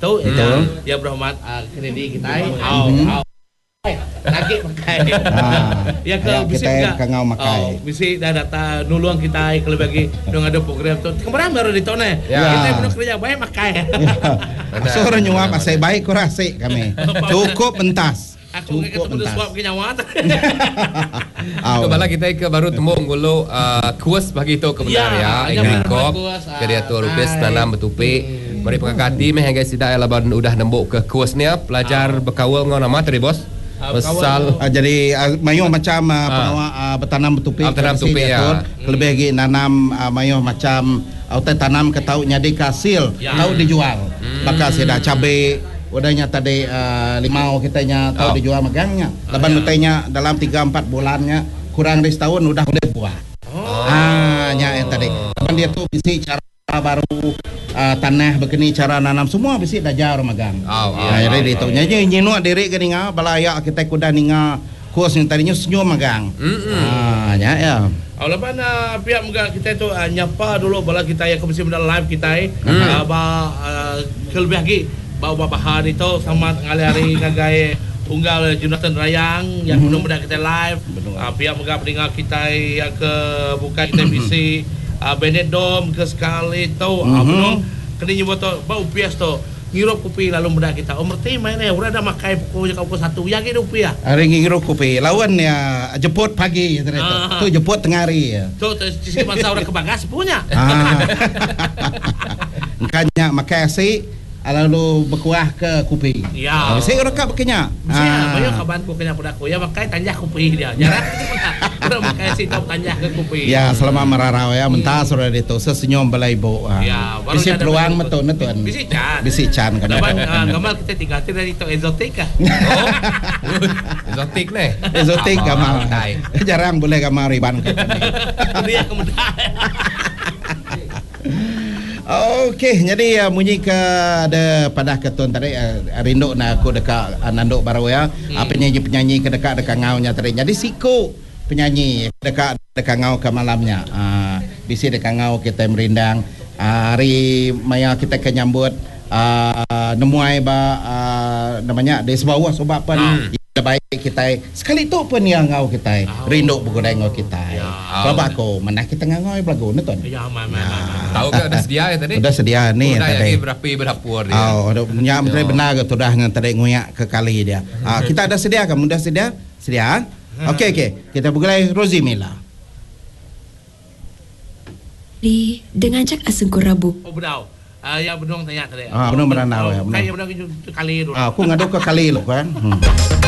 tu ya berhormat Kennedy kita lagi makai ya ke kita kangau makai misi dah data nuluang kita kalau bagi dong ada program tu kemarin baru di tone kita benar kerja baik makai suruh nyuap asai baik kurasi kami cukup pentas aku ketemu dah suap ke nyawa kembali kita ke baru temu ngulu kuas bagi tu kebenar ya ingkop kreator rupes tanam betupi mari pengakati meh guys tidak laban udah nembuk ke kuasnya pelajar berkawal ngau nama tadi bos besal jadi mayo macam bertanam betupi ya lebih lagi nanam mayo macam tanam ke tahu nyadi hasil tahu dijual bakal sudah cabai udahnya tadi limau kitanya tahu dijual megangnya leban utainya dalam 3-4 bulannya kurang dari setahun udah buah nya yang tadi leban dia tuh bisa cara baru tanah begini cara nanam semua bisi dajar magang. Jadi itu nya nyinu diri ke ninga balaya kita kuda ninga kos yang tadinya senyum magang. Nya ya. Lepas pihak magang kita itu nyapa dulu bala kita yang komisi muda live kita kelebih lagi bawa bahan itu sama ngali-hari ngagai unggal Jonathan Rayang yang muda kita live. Pihak magang pendengar kita yang ke bukan kita bisi Benet Dom ke sekali tu abang kena nyebut tu bau pias tu ngirop kopi lalu muda kita merti main udah ada makai pukul satu yang gitu rupiah hari ngirop kopi lawan ya jemput pagi tu jemput tengah hari tu sisi masa orang kebagas punya makanya makai si lalu berkuah ke kopi ya saya rekap bekenya banyak kaban ku kena pudaku ya makai tanjah kopi dia jarang udah makai si tahu tanjah ke kopi ya selama merarau ya mentah sudah itu sesenyum balai bo ya bisi peluang metun bisi can kan gamal kita tinggal dari itu eksotik eksotik nih eksotik gamal jarang boleh gamal riban dia kemudian Okey, jadi munyi ke ada pada ketun tadi rindu nak aku dekat nanduk baru ya. Penyanyi-penyanyi ke dekat ngaunya tadi. Jadi siku penyanyi dekat ngau ke malamnya. Bisi dekat ngau kita merindang hari maya kita ke nyambut nemuai namanya di sebuah sebab apa baik kita sekali tu pun yang ngau kita rindu buku ngau kita kalau aku mana kita ngau belagu nonton tahu ke udah sedia ya tadi udah sedia nih tadi berapur dia punya menteri benar ke sudah tadi nguyak ke kali dia kita ada sedia kamu udah sedia okey kita mulai Rosie Mila dengan cak asengkur rabu bedau ya benong tanya tadi benong beranau ya kayak benong kali dulu aku ngaduk ke kali lu kan